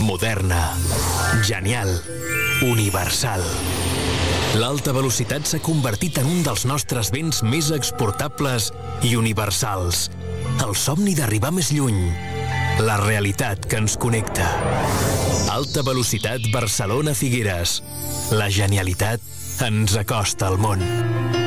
Moderna, genial, universal. L'alta velocitat s'ha convertit en un dels nostres béns més exportables i universals. El somni d'arribar més lluny. La realitat que ens connecta. Alta velocitat Barcelona-Figueres. La genialitat ens acosta al món.